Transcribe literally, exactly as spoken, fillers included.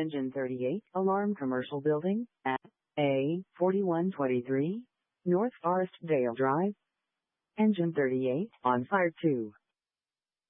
Engine thirty-eight, Alarm Commercial Building, at A forty-one twenty-three, North Forest Dale Drive. Engine thirty-eight, on fire two.